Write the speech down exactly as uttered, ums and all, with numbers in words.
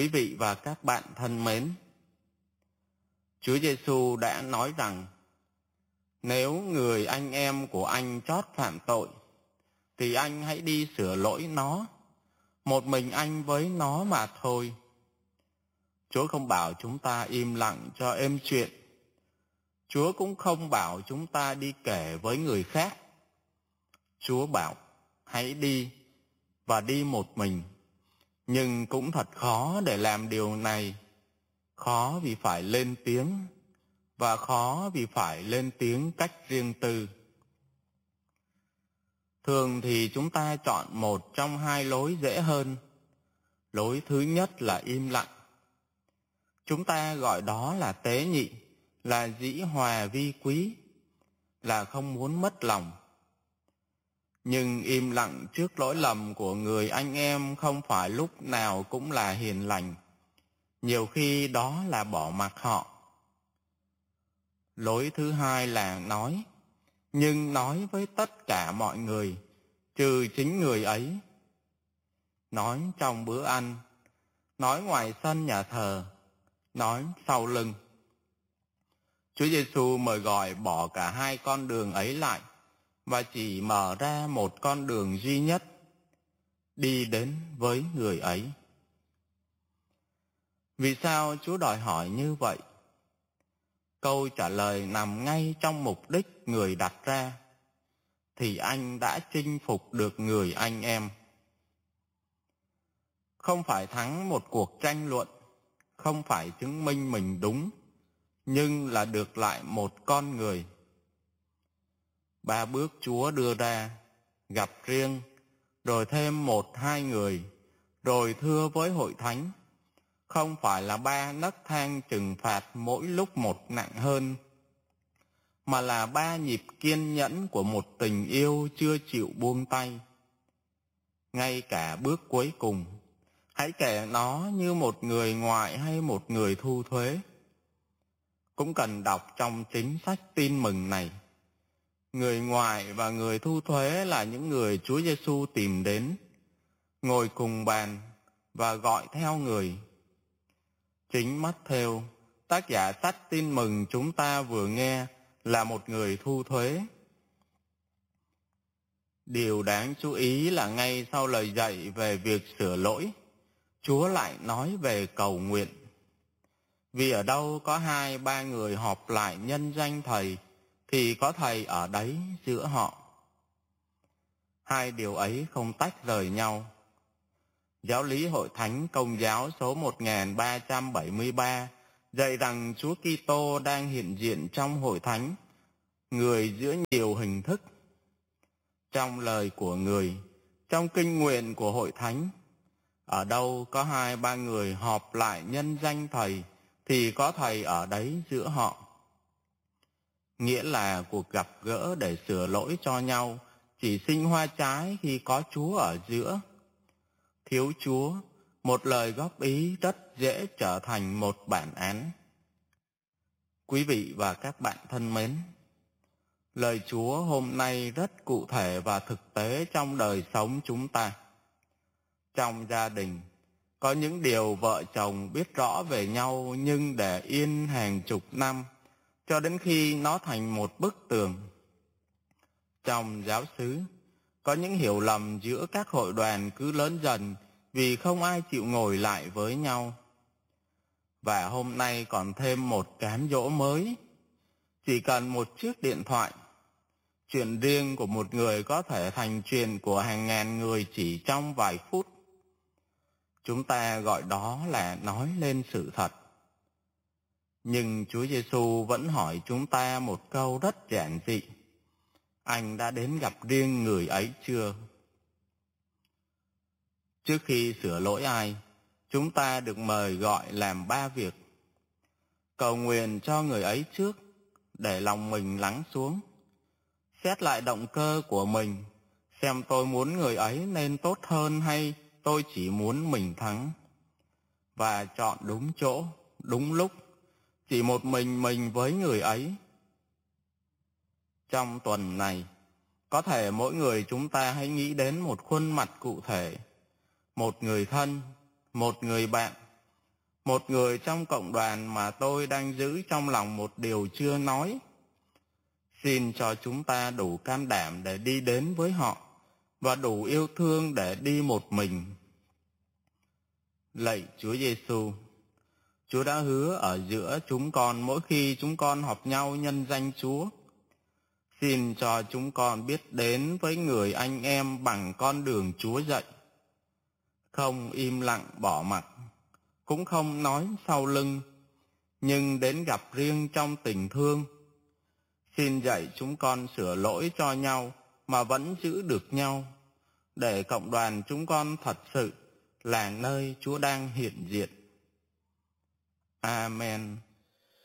Quý vị và các bạn thân mến, Chúa Giêsu đã nói rằng nếu người anh em của anh chót phạm tội, thì anh hãy đi sửa lỗi nó, một mình anh với nó mà thôi. Chúa không bảo chúng ta im lặng cho êm chuyện. Chúa cũng không bảo chúng ta đi kể với người khác. Chúa bảo hãy đi và đi một mình. Nhưng cũng thật khó để làm điều này. Khó vì phải lên tiếng, và khó vì phải lên tiếng cách riêng tư. Thường thì chúng ta chọn một trong hai lối dễ hơn. Lối thứ nhất là im lặng. Chúng ta gọi đó là tế nhị, là dĩ hòa vi quý, là không muốn mất lòng. Nhưng im lặng trước lỗi lầm của người anh em không phải lúc nào cũng là hiền lành. Nhiều khi đó là bỏ mặc họ. Lối thứ hai là nói, nhưng nói với tất cả mọi người, trừ chính người ấy. Nói trong bữa ăn, nói ngoài sân nhà thờ, nói sau lưng. Chúa Giêsu mời gọi bỏ cả hai con đường ấy lại và chỉ mở ra một con đường duy nhất, đi đến với người ấy. Vì sao Chúa đòi hỏi như vậy? Câu trả lời nằm ngay trong mục đích người đặt ra, thì anh đã chinh phục được người anh em. Không phải thắng một cuộc tranh luận, không phải chứng minh mình đúng, nhưng là được lại một con người. Ba bước Chúa đưa ra, gặp riêng, rồi thêm một hai người, rồi thưa với hội thánh, không phải là ba nấc thang trừng phạt mỗi lúc một nặng hơn, mà là ba nhịp kiên nhẫn của một tình yêu chưa chịu buông tay. Ngay cả bước cuối cùng, hãy kể nó như một người ngoại hay một người thu thuế, cũng cần đọc trong chính sách tin mừng này. Người ngoại và người thu thuế là những người Chúa Giêsu tìm đến, ngồi cùng bàn và gọi theo người. Chính Mát-thêu, tác giả sách tin mừng chúng ta vừa nghe, là một người thu thuế. Điều đáng chú ý là ngay sau lời dạy về việc sửa lỗi, Chúa lại nói về cầu nguyện. Vì ở đâu có hai ba người họp lại nhân danh Thầy, thì có Thầy ở đấy giữa họ. Hai điều ấy không tách rời nhau. Giáo lý Hội Thánh Công giáo số một nghìn ba trăm bảy mươi ba dạy rằng Chúa Kitô đang hiện diện trong Hội Thánh, người giữa nhiều hình thức. Trong lời của người, trong kinh nguyện của Hội Thánh, ở đâu có hai ba người họp lại nhân danh Thầy, thì có Thầy ở đấy giữa họ. Nghĩa là cuộc gặp gỡ để sửa lỗi cho nhau chỉ sinh hoa trái khi có Chúa ở giữa. Thiếu Chúa, một lời góp ý rất dễ trở thành một bản án. Quý vị và các bạn thân mến, lời Chúa hôm nay rất cụ thể và thực tế trong đời sống chúng ta. Trong gia đình, có những điều vợ chồng biết rõ về nhau nhưng để yên hàng chục năm, cho đến khi nó thành một bức tường. Trong giáo xứ, có những hiểu lầm giữa các hội đoàn cứ lớn dần vì không ai chịu ngồi lại với nhau. Và hôm nay còn thêm một cám dỗ mới. Chỉ cần một chiếc điện thoại, chuyện riêng của một người có thể thành chuyện của hàng ngàn người chỉ trong vài phút. Chúng ta gọi đó là nói lên sự thật. Nhưng Chúa Giêsu vẫn hỏi chúng ta một câu rất giản dị. Anh đã đến gặp riêng người ấy chưa? Trước khi sửa lỗi ai, chúng ta được mời gọi làm ba việc. Cầu nguyện cho người ấy trước, để lòng mình lắng xuống. Xét lại động cơ của mình, xem tôi muốn người ấy nên tốt hơn hay tôi chỉ muốn mình thắng. Và chọn đúng chỗ, đúng lúc, chỉ một mình mình với người ấy. Trong tuần này, có thể mỗi người chúng ta hãy nghĩ đến một khuôn mặt cụ thể, một người thân, một người bạn, một người trong cộng đoàn mà tôi đang giữ trong lòng một điều chưa nói. Xin cho chúng ta đủ can đảm để đi đến với họ và đủ yêu thương để đi một mình. Lạy Chúa Giêsu, Chúa đã hứa ở giữa chúng con mỗi khi chúng con họp nhau nhân danh Chúa. Xin cho chúng con biết đến với người anh em bằng con đường Chúa dạy. Không im lặng bỏ mặc, cũng không nói sau lưng, nhưng đến gặp riêng trong tình thương. Xin dạy chúng con sửa lỗi cho nhau mà vẫn giữ được nhau, để cộng đoàn chúng con thật sự là nơi Chúa đang hiện diện. Amen.